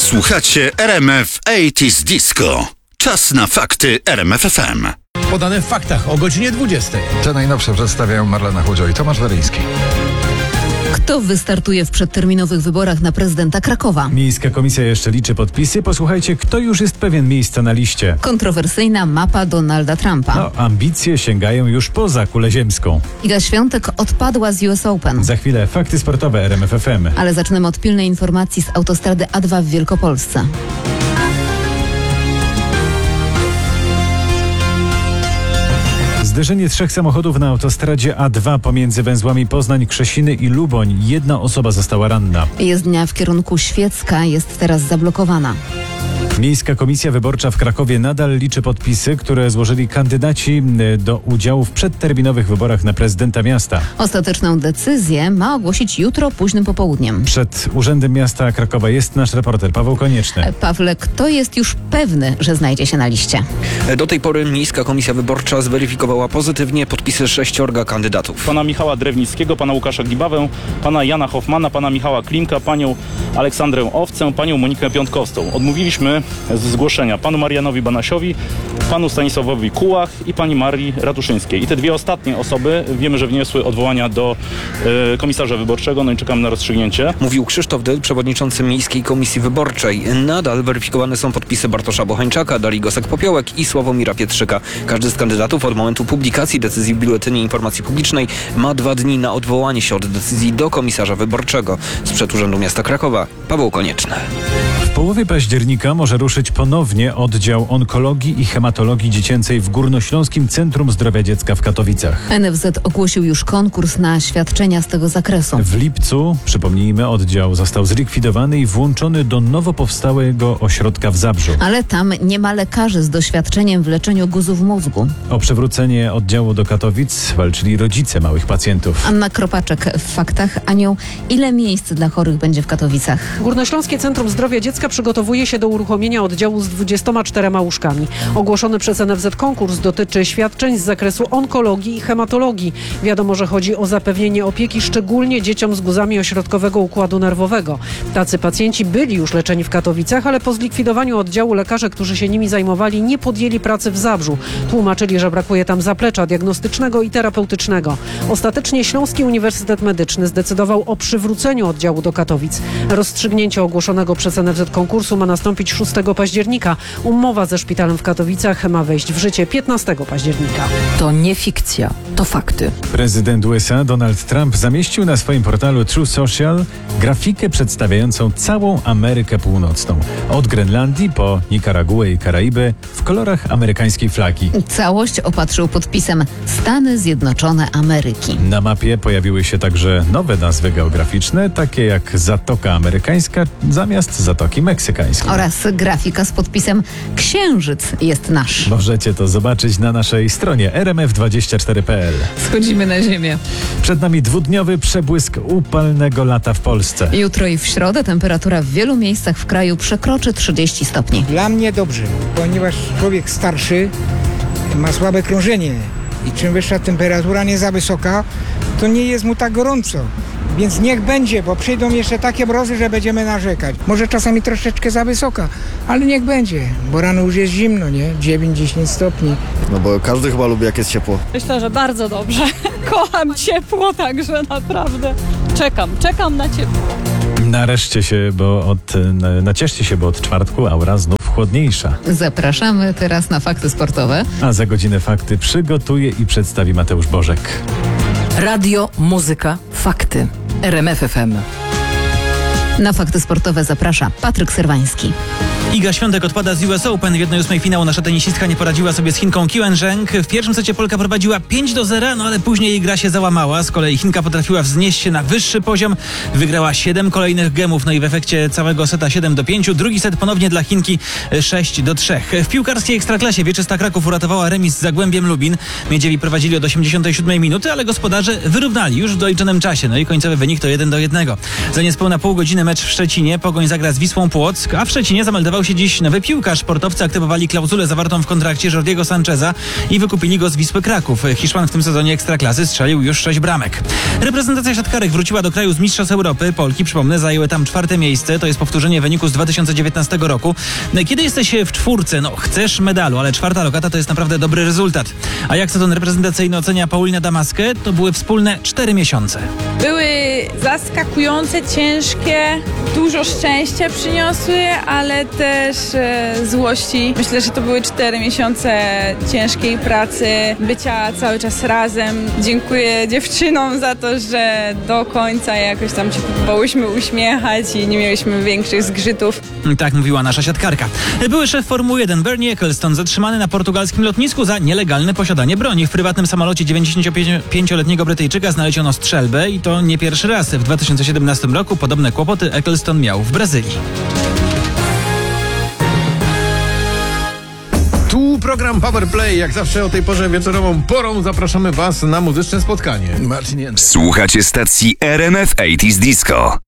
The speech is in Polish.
Słuchacie RMF 80s Disco. Czas na fakty RMF FM. Podane w faktach o godzinie 20. Te najnowsze przedstawiają Marlena Chłodzio i Tomasz Weryński. Kto wystartuje w przedterminowych wyborach na prezydenta Krakowa? Miejska komisja jeszcze liczy podpisy. Posłuchajcie, kto już jest pewien miejsca na liście. Kontrowersyjna mapa Donalda Trumpa. No, ambicje sięgają już poza kulę ziemską. Iga Świątek odpadła z US Open. Za chwilę fakty sportowe RMF FM. Ale zaczniemy od pilnej informacji z autostrady A2 w Wielkopolsce. Zderzenie 3 samochodów na autostradzie A2 pomiędzy węzłami Poznań, Krzesiny i Luboń. Jedna osoba została ranna. Jezdnia w kierunku Świecka jest teraz zablokowana. Miejska Komisja Wyborcza w Krakowie nadal liczy podpisy, które złożyli kandydaci do udziału w przedterminowych wyborach na prezydenta miasta. Ostateczną decyzję ma ogłosić jutro późnym popołudniem. Przed Urzędem Miasta Krakowa jest nasz reporter Paweł Konieczny. Pawle, kto jest już pewny, że znajdzie się na liście? Do tej pory Miejska Komisja Wyborcza zweryfikowała pozytywnie podpisy 6 kandydatów. Pana Michała Drewnickiego, pana Łukasza Gibawę, pana Jana Hoffmana, pana Michała Klimka, panią Aleksandrę Owcę, panią Monikę Piątkowską. Odmówiliśmy z zgłoszenia panu Marianowi Banasiowi, panu Stanisławowi Kułach i pani Marii Ratuszyńskiej. I te dwie ostatnie osoby wiemy, że wniosły odwołania do komisarza wyborczego, no i czekamy na rozstrzygnięcie. Mówił Krzysztof Dyl, przewodniczący Miejskiej Komisji Wyborczej. Nadal weryfikowane są podpisy Bartosza Bochańczaka, Darii Gosek-Popiołek i Sławomira Pietrzyka. Każdy z kandydatów od momentu publikacji decyzji w Biuletynie Informacji Publicznej ma 2 dni na odwołanie się od decyzji do komisarza wyborczego. Sprzed Urzędu Miasta Krakowa, Paweł Konieczny. W połowie października może ruszyć ponownie oddział onkologii i hematologii dziecięcej w Górnośląskim Centrum Zdrowia Dziecka w Katowicach. NFZ ogłosił już konkurs na świadczenia z tego zakresu. W lipcu, przypomnijmy, oddział został zlikwidowany i włączony do nowo powstałego ośrodka w Zabrzu. Ale tam nie ma lekarzy z doświadczeniem w leczeniu guzów mózgu. O przywrócenie oddziału do Katowic walczyli rodzice małych pacjentów. Anna Kropaczek w Faktach. Aniu, ile miejsc dla chorych będzie w Katowicach? Górnośląskie Centrum Zdrowia Dziecka przygotowuje się do uruchomienia oddziału z 24 łóżkami. Ogłoszony przez NFZ konkurs dotyczy świadczeń z zakresu onkologii i hematologii. Wiadomo, że chodzi o zapewnienie opieki szczególnie dzieciom z guzami ośrodkowego układu nerwowego. Tacy pacjenci byli już leczeni w Katowicach, ale po zlikwidowaniu oddziału lekarze, którzy się nimi zajmowali, nie podjęli pracy w Zabrzu. Tłumaczyli, że brakuje tam zaplecza diagnostycznego i terapeutycznego. Ostatecznie Śląski Uniwersytet Medyczny zdecydował o przywróceniu oddziału do Katowic. Rozstrzygnięcie ogłoszonego przez NFZ konkursu ma nastąpić 6 października. Umowa ze szpitalem w Katowicach ma wejść w życie 15 października. To nie fikcja, to fakty. Prezydent USA Donald Trump zamieścił na swoim portalu Truth Social grafikę przedstawiającą całą Amerykę Północną. Od Grenlandii po Nikaraguę i Karaiby w kolorach amerykańskiej flagi. Całość opatrzył podpisem Stany Zjednoczone Ameryki. Na mapie pojawiły się także nowe nazwy geograficzne, takie jak Zatoka Amerykańska zamiast Zatoki Meksykańskiej. Oraz grafika z podpisem Księżyc jest nasz. Możecie to zobaczyć na naszej stronie rmf24.pl. Schodzimy na ziemię. Przed nami 2-dniowy przebłysk upalnego lata w Polsce. Jutro i w środę temperatura w wielu miejscach w kraju przekroczy 30 stopni. Dla mnie dobrze, ponieważ człowiek starszy ma słabe krążenie i czym wyższa temperatura, nie za wysoka, to nie jest mu tak gorąco. Więc niech będzie, bo przyjdą jeszcze takie mrozy, że będziemy narzekać. Może czasami troszeczkę za wysoka, ale niech będzie, bo rano już jest zimno, nie? 9-10 stopni. No bo każdy chyba lubi, jak jest ciepło. Myślę, że bardzo dobrze. Kocham ciepło, także naprawdę czekam na ciepło. Nareszcie się, nacieszcie się, bo od czwartku aura znów chłodniejsza. Zapraszamy teraz na fakty sportowe. A za godzinę fakty przygotuje i przedstawi Mateusz Bożek. Radio, muzyka, fakty. RMF FM. Na fakty sportowe zaprasza Patryk Serwański. Iga Świątek odpada z US Open. W 1/8 finału nasza tenisistka nie poradziła sobie z Chinką Qian Zheng. W pierwszym secie Polka prowadziła 5-0, no ale później jej gra się załamała. Z kolei Chinka potrafiła wznieść się na wyższy poziom. Wygrała 7 kolejnych gemów, no i w efekcie całego seta 7-5. Drugi set ponownie dla Chinki 6-3. W piłkarskiej Ekstraklasie Wieczysta Kraków uratowała remis z Zagłębiem Lubin. Miedziewi prowadzili od 87 minuty, ale gospodarze wyrównali już w doliczonym czasie. No i końcowy wynik to 1-1. Za niespełna pół godziny mecz w Szczecinie. Pogoń zagra z Wisłą Płock, a w Szczecinie zameldował się dziś nowy piłkarz. Sportowcy aktywowali klauzulę zawartą w kontrakcie Jordiego Sancheza i wykupili go z Wisły Kraków. Hiszpan w tym sezonie Ekstraklasy strzelił już 6 bramek. Reprezentacja siatkarek wróciła do kraju z Mistrzostw Europy. Polki, przypomnę, zajęły tam 4. miejsce. To jest powtórzenie wyniku z 2019 roku. Kiedy jesteś w czwórce, chcesz medalu, ale 4. lokata to jest naprawdę dobry rezultat. A jak sezon reprezentacyjny ocenia Paulina Damaskę, to były wspólne 4 miesiące. Były zaskakujące, ciężkie, dużo szczęścia przyniosły, ale też złości. Myślę, że to były 4 miesiące ciężkiej pracy, bycia cały czas razem. Dziękuję dziewczynom za to, że do końca jakoś tam się próbowałyśmy uśmiechać i nie mieliśmy większych zgrzytów. Tak mówiła nasza siatkarka. Były szef Formuły 1 Bernie Ecclestone zatrzymany na portugalskim lotnisku za nielegalne posiadanie broni. W prywatnym samolocie 95-letniego Brytyjczyka znaleziono strzelbę i to nie pierwszy raz. W 2017 roku podobne kłopoty Ecclestone miał w Brazylii. Tu program Power Play. Jak zawsze o tej porze wieczorową porą zapraszamy Was na muzyczne spotkanie. Marcin Jędrek. Słuchacie stacji RMF 80's Disco.